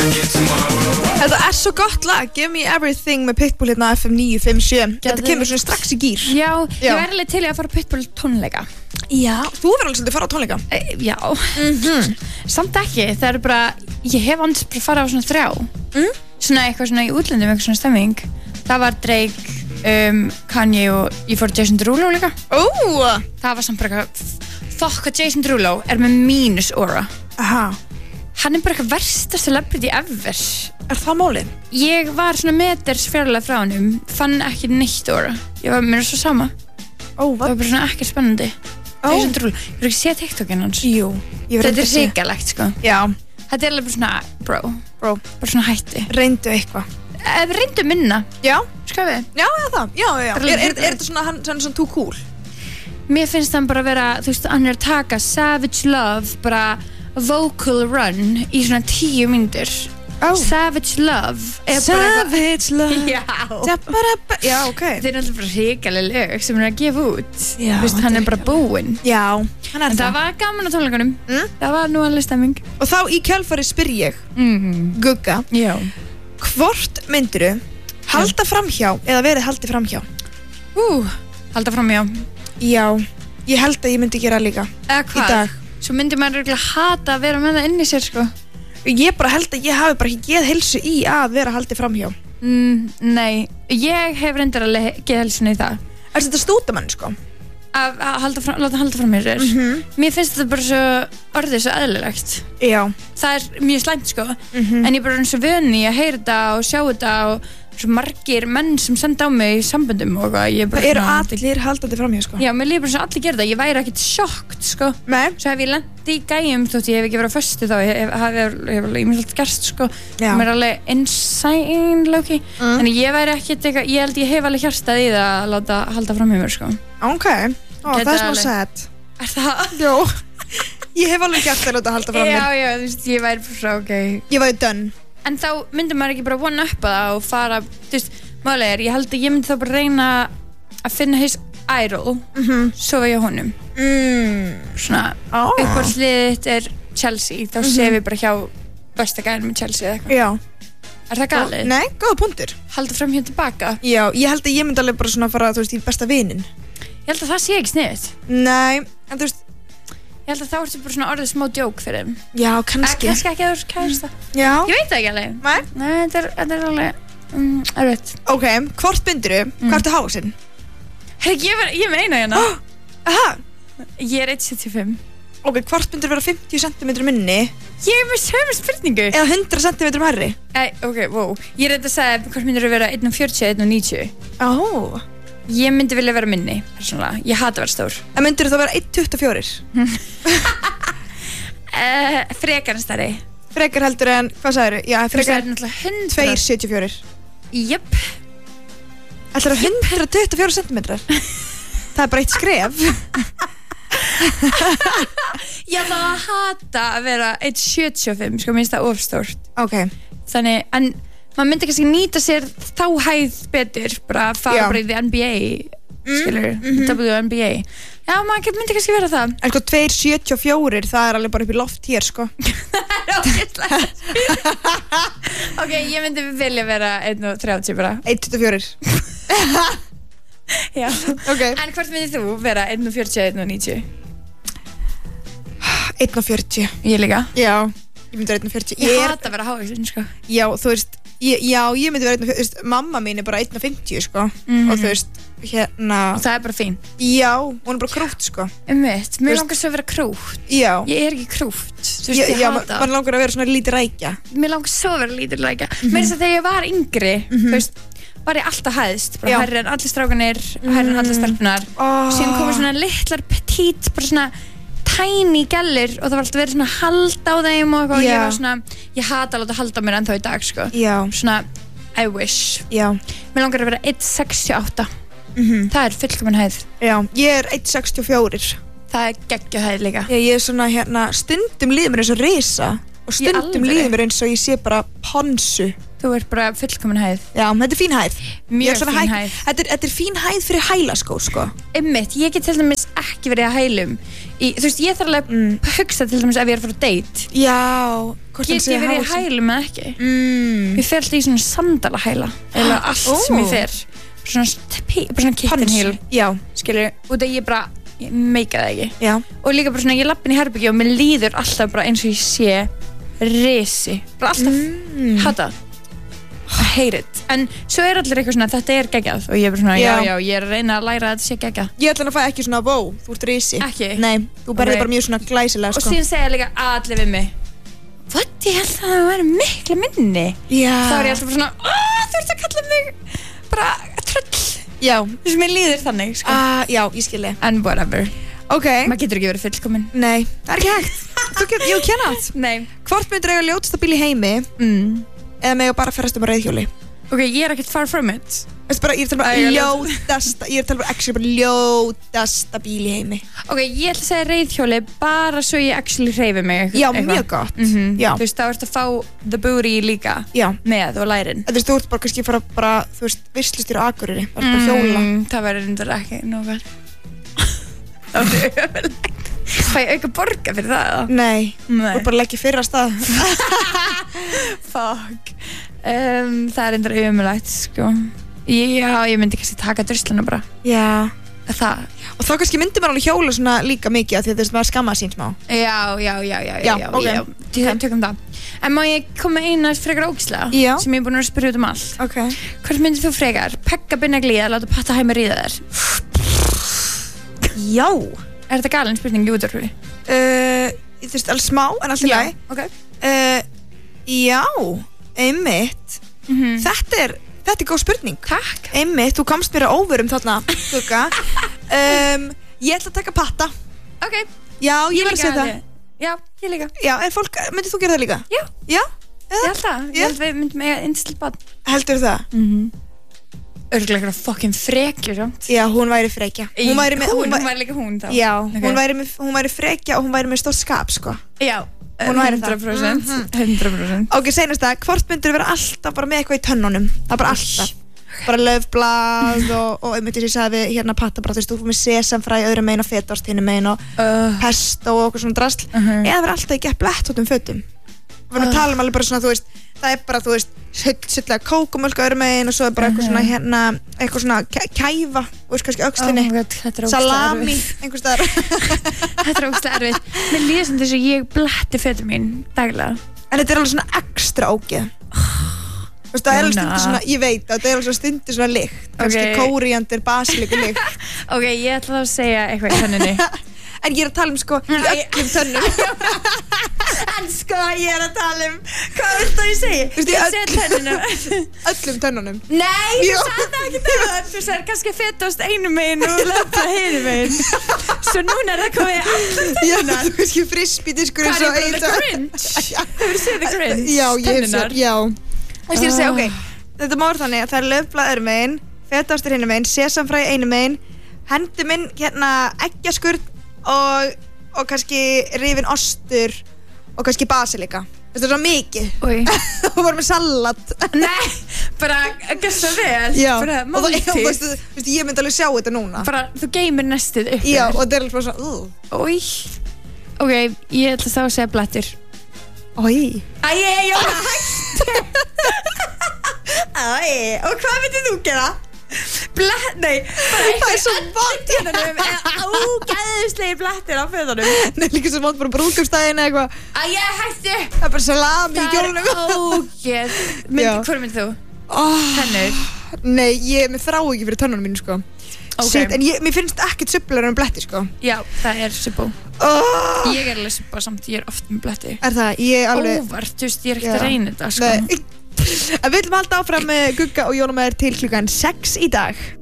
Þetta svo gott lag, Give Me Everything með Pitbull hérna FM 957. Þetta kemur svona strax í gýr. Já, ég væri alveg til að fara Pitbull tónleika. Já, þú verður alveg svolítið að fara á tónleika. Já, samt ekki, það eru bara, ég hef andis bara farið á svona 3. Svona eitthvað svona í útlöndum, eitthvað svona stemming. Það var Drake, Kanye og ég fór Jason Derulo líka. Það var samt bara eitthvað, fuck að Jason Derulo með mínus aura. Aha. Hann bara eitthvað versta celebrity ever. Það málið? Ég var svona meters fjarlæg frá honum, fann ekki neitt aura. Ég var mér svo sama. Það var bara svona ekki spennandi. Jason Derulo, ég verður ekki séð TikTokin hans. Jú. Þetta hrikalegt sko. Já. Þetta alveg bara svona, bro. Bara svona hætti. Reyndu eitthvað. Reyndu minna. Já. Skafið. Já, það. Já. Er þetta svona, hann svona too cool? Mér finnst hann bara vera, þú veist, hann að taka Savage Love, bara vocal run í svona 10 mínútur. Savage Love Savage Love. Já. Já, ok. Þetta náttúrulega bara hrikaleg lög sem hann að gefa út. Já. Þú veist, hann bara búinn. Já, hann En það var gaman á tónleikunum. Það var nú alveg stemming. Og þá í kjölfari spyr ég Gugga, Já. hvort myndirðu halda framhjá eða verið haldið framhjá? Halda framhjá. Já, ég held að ég myndi gera líka. Eða hvað? Í dag. Svo myndi maður örugglega hata að vera með það inn í sér sko. Ég bara held að ég hafi bara ekki geð heilsu í að vera haldið framhjá. Nei, ég hef reyndar að geða helsuna í það. Er þetta stútamann sko? Að láta halda fram mér sér. Mér finnst þetta bara svo orðið svo eðlilegt. Já. Það er mjög slæmt sko. En ég bara svo vöni að heyra þetta og sjá þetta og svo margir menn sem senda á mig í samböndum og eitthvað. Það eru allir haldandi framhjá sko. Já, mér líður bara svo allir gera það. Ég væri ekkert sjokkt sko. Nei. Svo hef ég lent í gæjum þótt ég hef ekki verið á föstu þá. Ég hef alveg gerst sko. Já. Mér er alveg insane low-key. Þannig ég væri ekkert eitthvað, ég held ég hef alveg hjartað í það að láta halda fram í mér sko. Ok, það er smá sad. Er það? Jó. Ég hef alveg hjartað að láta halda fram í mér. Já, þú veist, ég væri bara ok. Ég væri done. En þá myndi maður ekki bara one-uppa það og fara, þú veist, málega ég held að ég myndi þá bara reyna að finna his idol, sofa ég á honum. Svona, eitthvað sliðið er Chelsea, þá séum við bara hjá besta gæðin með Chelsea eða eitthvað. Já. Er það galið? Nei, góða punktur. Halda fram hér tilbaka? Já, ég held að ég myndi alveg bara svona fara, þú veist, í besta vinin. Ég held að það sé ekki sniðið. Nei, en þú veist, ég held að þá ertu bara svona orðið smá djók fyrir þeim. Já, kannski. Kannski ekki að þú erst kærasta. Já. Ég veit það ekki alveg. Nei, þetta er alveg erfitt. Ok, hvort myndirðu? Hvað ertu hávaxinn? Ég er með eina hérna. Aha. Ég er 1,75. Ok, hvort myndirðu vera 50 cm minni? Ég er með sömu spurningu. Eða 100 cm hærri? Ok, wow. Ég er þetta að segja hvort myndirðu vera 1,40 eða 1,90. Ég myndi vilja vera minni, persónulega. Ég hata að vera stór. En myndirðu þá vera 1,24? Frekar en stærri. Frekar heldur en, hvað sagðirðu? Já, frekar 2,74. Jöp. Ætlar að 124 cm? Það er bara eitt skref. Ég ætla að hata að vera 1,75, sko, minnst það ofstórt. Ok. Þannig, en maður myndi kannski nýta sér þá hæð betur, bara að fara bara í the NBA, skilur, WNBA. Já, maður myndi kannski vera það. En sko 2,74, það er alveg bara upp í loft hér, sko. Það er ógeðslegt. Ok, ég myndi vilja vera 1,30 bara. 1,24. Já. Ok. En hvort myndið þú vera 1,40 eða 1,90? 1,40. Ég líka? Já, ég myndi vera 1,40. Ég hata að vera hávaxin, sko. Já, þú veist, ég myndi vera 1,40, þú veist, mamma mín er bara 1,50, sko. Og þú veist, hérna. Og það er bara fín. Já, hún er bara krútt, sko. Mér langar svo að vera krútt. Já. Ég er ekki krútt. Þú veist, ég hata. Já, man langar að vera svona lítið rækja. Mér langar svo að vera lítið rækja. Mér finnst að þegar ég var yngri, þú veist, var ég alltaf hæðst, bara hærri en allir strákanir, hærri en allir stelpunar. Síðan komu svona litlar petít, bara svona tiny gællir og það var alltaf verið svona hald á þeim og eitthvað. Ég var svona, ég hata að láta halda mér ennþá í dag, sko. Já. Svona, I wish. Já. Mér langar að vera 1,68. Það er fullkomin hæð. Já, ég er 1,64. Það er geggjuð hæð líka. Ég er svona hérna, stundum líður mér eins og risa og stundum líður mér eins og ég sé bara ponsu. Þú ert bara fullkomin hæð. Já, þetta fín hæð. Mjög fín hæð. Þetta fín hæð fyrir hælaskó, sko. Einmitt, ég get til dæmis ekki verið að hælum. Þú veist, ég þarf alveg að hugsa til dæmis ef ég er að fara á date. Já. Get ég verið að hælum eða ekki? Ég fer alltaf í svona sandalahæla. Eða allt sem ég fer. Svona kittenhíl. Já. Skilur, út að ég meika það ekki. Já. Og líka bara svona, ég lapp inn í herbergi og mér líður alltaf bara eins og ég sé risi. Bara alltaf hata. I hate it. En svo allir eitthvað svona, þetta geggjað og ég er bara svona, já, ég er að reyna að læra að þetta sé geggjað. Ég ætla að fæ ekki svona, wow, þú ert risi. Ekki? Nei, þú berði bara mjög svona glæsilega, sko. Og síðan segja líka allir við mig, what, ég held að það væri miklu minni. Já. Þá er ég alltaf bara svona, þú ert að kalla mig bara tröll. Já. Þess að mér líður þannig, sko. Já, ég skilji. En whatever. Ok. Maður getur ekki verið fullkomin. Nei, það er ekki hægt. Ég kenna það. Nei. Hvort myndir eiga ljótasta bíl í heimi? Eða með að bara ferðast á reiðhjóli? Ok, ég er ekkert far from it. Ég er að tala bara ljótasta bíl í heimi. Ok, ég ætla að segja reiðhjóli bara svo ég actually hreyfi mig. Já, mjög gott. Já. Þú veist, þá ertu að fá the booty líka með og lærin. Þú veist, þú ert bara kannski fara bara, þú veist, veislustýra á Akureyri. Það er bara hjóla. Það verður reyndar ekki nóg vel. Það er ömurlegt. Fæ ég auka borga fyrir það? Nei. Þú er bara að leggja fyrra stað. Fuck. Það er reyndar ömurlegt, sko. Já, ég myndi kannski taka drusluna bara. Já. Það. Og þá kannski myndi maður alveg hjóla svona líka mikið af því að þú veist, maður skammaði sín smá. Já, ok. Tökum það. En má ég koma með eina frekar ógeðslega? Já. Sem ég er búin að spyrja út um allt. Ok. Hvort myndir þú frekar? Pegga binna glíða, láta patta hæma ríða þér? Já. Er þetta galin spurning í útvarpi? Þú veist, alveg smá, en alltaf læg. Ok. Já, einmitt. Þetta er góð spurning. Takk. Einmitt, þú komst mér á óvörum þarna, Gugga. Ég ætla að taka patta. Ok. Já, ég verð að segja það. Já, ég líka. Já, myndir þú gera það líka? Já. Já? Ég held það. Ég held við myndum eiga innstilt barn. Heldur það? Örgulega eitthvað fucking frekju, samt. Já, hún væri frekja. Hún væri líka hún þá. Já, hún væri frekja og hún væri með stórt skap, sko. Já. Hún væri 100%. 100%. Ok, seinast það, hvort myndir vera alltaf bara með eitthvað í tönnunum? Það er bara alltaf. Bara laufblað og einmitt þess að ég sagði við hérna patta bara, þú veist, þú fór með sesamfræ öðru megin og fetaost hinum megin og pesto og okkur svona drasl. Eða vera alltaf í blettóttum fötum. Við erum að tala alveg bara svona, þú veist, það er bara, þú veist, syllega kókumölk öðru megin og svo er bara eitthvað svona hérna, eitthvað svona kæfa, þú veist, kannski öxlinni, salami, einhvers staðar. Þetta er ógeðslega erfitt. Mér líður sem þess að ég bletti fötum mín daglega. En þetta er alveg svona ekstra ógeð. Þú veist, það er alveg stundir svona, ég veit að þetta er alveg stundir svona lykt, kannski kóríander, basiliku lykt. Ok, ég ætla þá að segja eitthvað í tönninni. En ég er að tala sko í öllum tönnum. En sko, ég er að tala hvað viltu að ég segi? Ég segi tönnunum. Öllum tönnunum. Nei, þú sagði það ekki það. Þú sagði kannski fetaost einu megin og löfla hinu megin. Svo núna er það komið í allar tönnuna. Já, þú kannski frisbídiskur eins og eitthvað. Hvað er bara The Grinch? Hefur þú séð The Grinch? Já, ég hef séð, já. Þú veist, ég er að segja, ok, þetta má vera þannig að það er löfblað öðrum megin, fetaostur hinum megin, sesamfræ einum megin, hendi minn hérna eggjaskurn og kannski rifin ostur og kannski basilika. Þetta er svo mikið. Og bara með salat. Nei, bara gæsta vel. Já, bara og þú veist, ég myndi alveg sjá þetta núna. Bara, þú geymir nestið upp. Já, og þetta er alveg bara svona, Ói. Ok, ég ætla þá að segja blettur. Ói. Jóna, hættu. Og hvað myndir þú gera? Nei, það er svo vant ógeðslegir blettir á fötunum. Nei, líka svo vant bara brúðkaupsdaginn eða eitthvað. Hættu. Það er bara salami í kjólnum. Það er ógeð. Hvað myndir þú? Tennur? Nei, ég þrá ekki fyrir tönnunum mínu, sko. Shit, en mér finnst ekkert subbular en bletti, sko. Já, það er subbu. Ég er alveg subbu samt, ég er oft með bletti. Er það? Ég er alveg óvart, þú veist, ég er ekkert að reyna þetta, sko. Nei. Við viljum halda áfram með Gugga og Jóna með þér til klukkan 6 í dag.